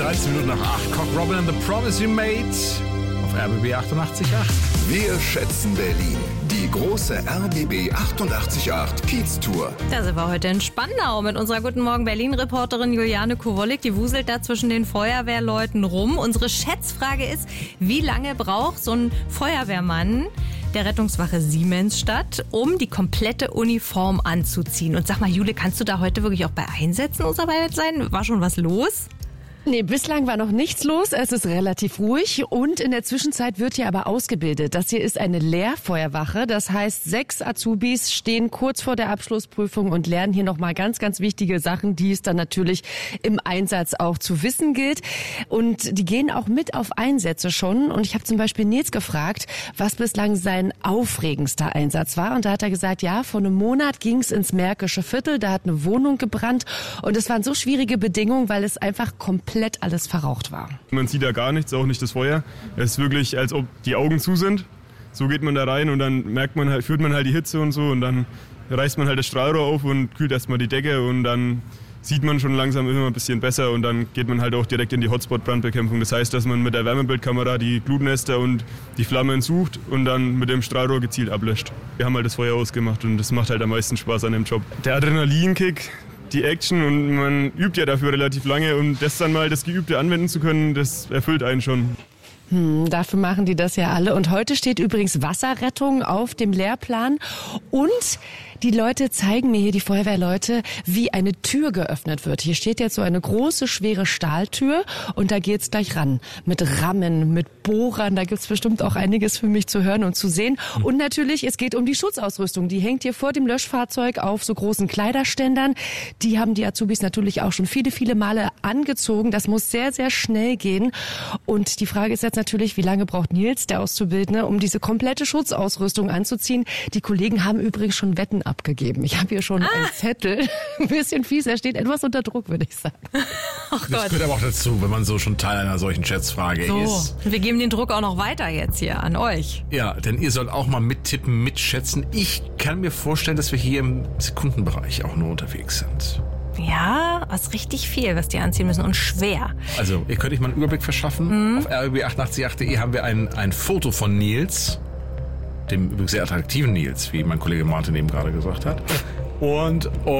13 Minuten nach 8. Cock Robin and the Promise You Made auf RBB 88.8. Wir schätzen Berlin. Die große RBB 88.8 Kiez-Tour. Da sind wir heute in Spandau mit unserer Guten Morgen Berlin-Reporterin Juliane Kowollik. Die wuselt da zwischen den Feuerwehrleuten rum. Unsere Schätzfrage ist, wie lange braucht so ein Feuerwehrmann der Rettungswache Siemensstadt, um die komplette Uniform anzuziehen? Und sag mal, Jule, kannst du da heute wirklich auch bei Einsätzen dabei sein? War schon was los? Nee, bislang war noch nichts los. Es ist relativ ruhig und in der Zwischenzeit wird hier aber ausgebildet. Das hier ist eine Lehrfeuerwache. Das heißt, 6 Azubis stehen kurz vor der Abschlussprüfung und lernen hier nochmal ganz, ganz wichtige Sachen, die es dann natürlich im Einsatz auch zu wissen gilt. Und die gehen auch mit auf Einsätze schon. Und ich habe zum Beispiel Nils gefragt, was bislang sein aufregendster Einsatz war. Und da hat er gesagt, ja, vor einem Monat ging es ins Märkische Viertel. Da hat eine Wohnung gebrannt. Und es waren so schwierige Bedingungen, weil es einfach komplett alles verraucht war. Man sieht da gar nichts, auch nicht das Feuer. Es ist wirklich, als ob die Augen zu sind. So geht man da rein und dann fühlt man halt die Hitze und so und dann reißt man halt das Strahlrohr auf und kühlt erstmal die Decke und dann sieht man schon langsam immer ein bisschen besser und dann geht man halt auch direkt in die Hotspot-Brandbekämpfung. Das heißt, dass man mit der Wärmebildkamera die Glutnester und die Flammen sucht und dann mit dem Strahlrohr gezielt ablöscht. Wir haben halt das Feuer ausgemacht und das macht halt am meisten Spaß an dem Job. Der Adrenalinkick, die Action und man übt ja dafür relativ lange und das dann mal das Geübte anwenden zu können, das erfüllt einen schon. Dafür machen die das ja alle. Und heute steht übrigens Wasserrettung auf dem Lehrplan. Und die Leute zeigen mir hier, die Feuerwehrleute, wie eine Tür geöffnet wird. Hier steht jetzt so eine große, schwere Stahltür und da geht's gleich ran. Mit Rammen, mit Bohrern, da gibt's bestimmt auch einiges für mich zu hören und zu sehen. Und natürlich, es geht um die Schutzausrüstung. Die hängt hier vor dem Löschfahrzeug auf so großen Kleiderständern. Die haben die Azubis natürlich auch schon viele, viele Male angezogen. Das muss sehr, sehr schnell gehen. Und die Frage ist jetzt natürlich, wie lange braucht Nils, der Auszubildende, um diese komplette Schutzausrüstung anzuziehen? Die Kollegen haben übrigens schon Wetten abgegeben. Ich habe hier schon einen Zettel. Ein bisschen fies, er steht etwas unter Druck, würde ich sagen. Ach Das Gott. gehört aber auch dazu, wenn man so schon Teil einer solchen Schätzfrage ist. Wir geben den Druck auch noch weiter jetzt hier an euch. Ja, denn ihr sollt auch mal mittippen, mitschätzen. Ich kann mir vorstellen, dass wir hier im Sekundenbereich auch nur unterwegs sind. Ja, was richtig viel, was die anziehen müssen und schwer. Also, ihr könnt euch mal einen Überblick verschaffen. Auf rbb888.de haben wir ein Foto von Nils, dem übrigens sehr attraktiven Nils, wie mein Kollege Martin eben gerade gesagt hat. Und